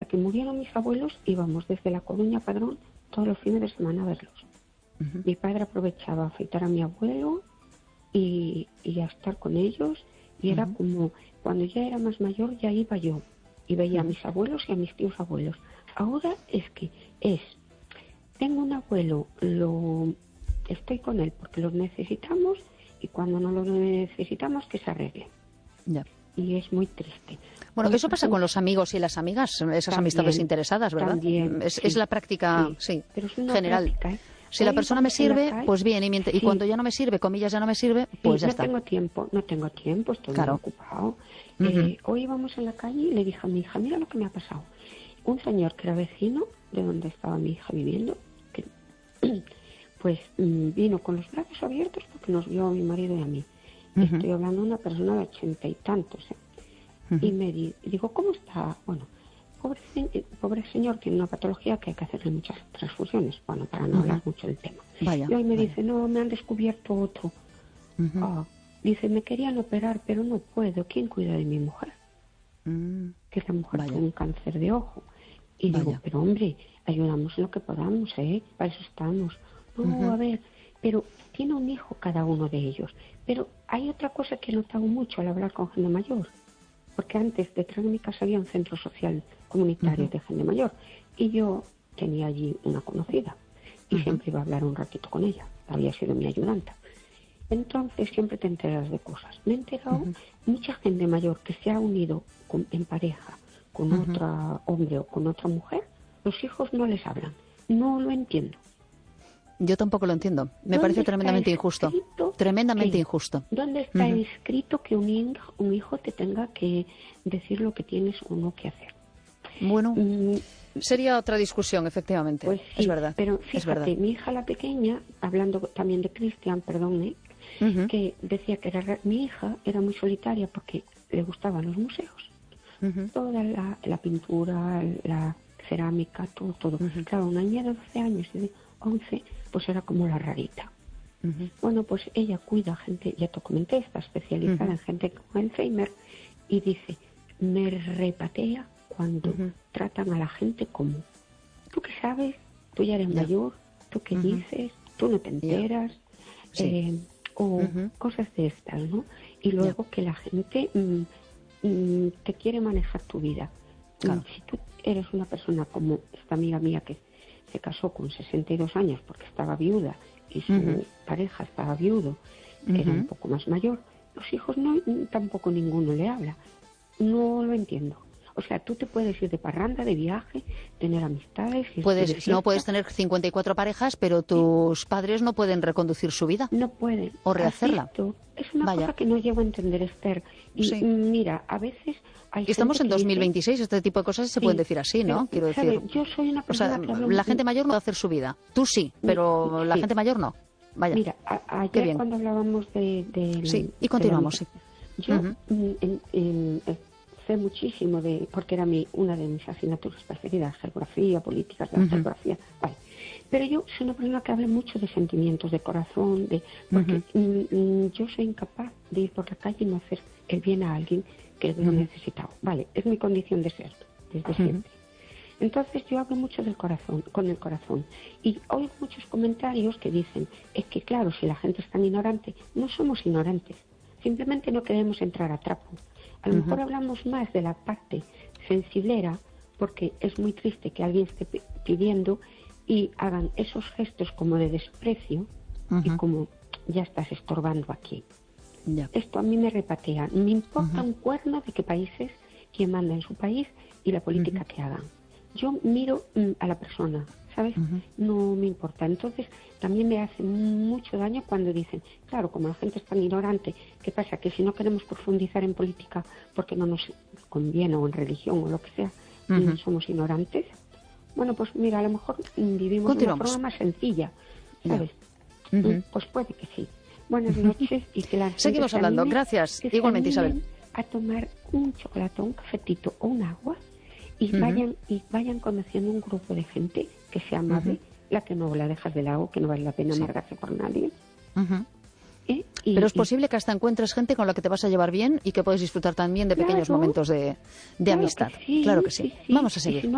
que murieron mis abuelos íbamos desde La Coruña a Padrón todos los fines de semana a verlos. Mi padre aprovechaba a afeitar a mi abuelo y a estar con ellos, y era como, cuando ya era más mayor ya iba yo y veía a mis abuelos y a mis tíos abuelos. Ahora tengo un abuelo, estoy con él porque los necesitamos, y cuando no los necesitamos que se arregle. Ya. Y es muy triste. Bueno, eso pasa con los amigos y las amigas, esas también, amistades interesadas, ¿verdad? También, es la práctica, pero es una general. práctica, ¿eh? Si la persona me sirve, pues bien, y cuando ya no me sirve, comillas, ya no me sirve, pues ya está. No tengo tiempo, estoy muy ocupado. Hoy íbamos en la calle y le dije a mi hija, mira lo que me ha pasado. Un señor que era vecino de donde estaba mi hija viviendo, que pues vino con los brazos abiertos porque nos vio a mi marido y a mí. Estoy hablando de una persona de 80 y tantos, y me digo, ¿cómo está? Bueno, pobre señor, tiene una patología que hay que hacerle muchas transfusiones, bueno, para no hablar mucho del tema. Y hoy me dice, no, me han descubierto otro. Dice, me querían operar, pero no puedo. ¿Quién cuida de mi mujer? Que la mujer tiene un cáncer de ojo. Y digo, pero hombre, ayudamos en lo que podamos, para eso estamos. No, a ver, pero tiene un hijo cada uno de ellos. Pero hay otra cosa que he notado mucho al hablar con gente mayor, porque antes detrás de mi casa había un centro social comunitario de gente mayor, y yo tenía allí una conocida y siempre iba a hablar un ratito con ella, había sido mi ayudanta. Entonces siempre te enteras de cosas. Me he enterado mucha gente mayor que se ha unido en pareja con otro hombre o con otra mujer, los hijos no les hablan. No lo entiendo. Yo tampoco lo entiendo. Me parece tremendamente injusto. Tremendamente injusto. ¿Dónde está escrito que un hijo te tenga que decir lo que tienes o no que hacer? Bueno, sería otra discusión, efectivamente. Pues sí, es verdad. Pero fíjate, mi hija la pequeña, hablando también de Cristian, perdón, que decía que mi hija era muy solitaria porque le gustaban los museos. Toda la pintura, la cerámica, todo. Claro, una niña de 12 años y de 11, pues era como la rarita. Bueno, pues ella cuida a gente, ya te comenté, está especializada en gente con Alzheimer, y dice, me repatea cuando tratan a la gente como, ¿tú qué sabes? Tú ya eres mayor, ¿tú qué dices? ¿Tú no te enteras? O cosas de estas, ¿no? Y luego que la gente te quiere manejar tu vida. Claro. Si tú eres una persona como esta amiga mía que se casó con 62 años porque estaba viuda y su pareja estaba viudo, que era un poco más mayor, los hijos tampoco ninguno le habla. No lo entiendo. O sea, tú te puedes ir de parranda, de viaje, tener amistades. Puedes tener 54 parejas, pero tus padres no pueden reconducir su vida. No pueden. O rehacerla. Es una cosa que no llego a entender, Esther. Y mira, a veces hay Estamos en 2026, dice, este tipo de cosas se pueden decir así, ¿no? Quiero decir. Yo soy una persona que la gente mayor no va a hacer su vida. Tú sí, pero la gente mayor no. Vaya. Mira, ayer cuando hablábamos de sí, y continuamos, yo sé muchísimo porque era una de mis asignaturas preferidas, geografía, políticas de la geografía, vale. Pero yo soy una persona que habla mucho de sentimientos, de corazón, porque yo soy incapaz de ir por la calle y no hacer el bien a alguien que lo necesitado. Vale, es mi condición de ser, desde siempre. Entonces yo hablo mucho del corazón, con el corazón. Y oigo muchos comentarios que dicen, es que claro, si la gente es tan ignorante, no somos ignorantes. Simplemente no queremos entrar a trapo. A lo mejor hablamos más de la parte sensiblera, porque es muy triste que alguien esté pidiendo y hagan esos gestos como de desprecio y como ya estás estorbando aquí. Esto a mí me repatea. Me importa un cuerno de qué países, quién manda en su país y la política que hagan. Yo miro a la persona, ¿sabes? No me importa. Entonces, también me hace mucho daño cuando dicen, claro, como la gente es tan ignorante, ¿qué pasa? Que si no queremos profundizar en política porque no nos conviene, o en religión, o lo que sea, somos ignorantes. Bueno, pues mira, a lo mejor vivimos de una forma más sencilla, ¿sabes? Pues puede que sí. Buenas noches y que la gente seguimos hablando. Gracias. Igualmente, Isabel. A tomar un chocolate, un cafetito o un agua y vayan conociendo un grupo de gente que sea amable, la que no la dejas de lado, que no vale la pena amargarse por nadie. Pero es posible que hasta encuentres gente con la que te vas a llevar bien y que puedes disfrutar también de pequeños momentos de amistad. Claro que sí. Vamos a seguir.